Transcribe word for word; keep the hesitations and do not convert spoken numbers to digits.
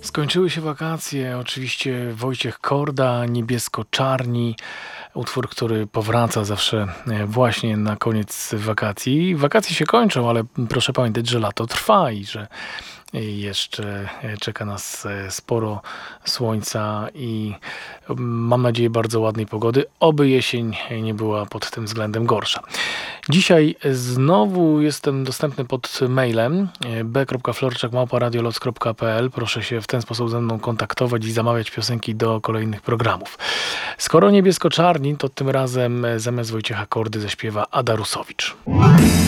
Skończyły się wakacje, oczywiście Wojciech Korda, Niebiesko-Czarni, utwór, który powraca zawsze e, właśnie na koniec wakacji. Wakacje się kończą, ale proszę pamiętać, że lato trwa i że jeszcze e, czeka nas e, sporo słońca i mm, mam nadzieję bardzo ładnej pogody, oby jesień nie była pod tym względem gorsza. Dzisiaj znowu jestem dostępny pod mailem e, b kropka florczak małpa radioloc kropka p l. Proszę się w ten sposób ze mną kontaktować i zamawiać piosenki do kolejnych programów. Skoro Niebiesko-Czarni, to tym razem e, zamiast Wojciecha Kordy zaśpiewa Ada Rusowicz.